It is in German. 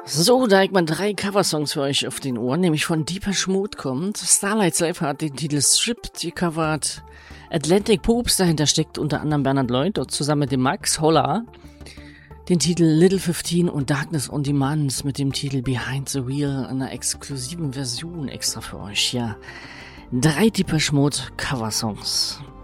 So, da ich mal 3 Coversongs für euch auf den Ohren, nämlich von Depeche Mode kommt. Starlight Safe hat den Titel Stripped gecovert. Atlantic Popes, dahinter steckt unter anderem Bernhard Lloyd und zusammen mit dem Max Holler den Titel Little 15 und Darkness on Demand mit dem Titel Behind the Wheel, einer exklusiven Version extra für euch. Ja, 3 Depeche Mode Coversongs.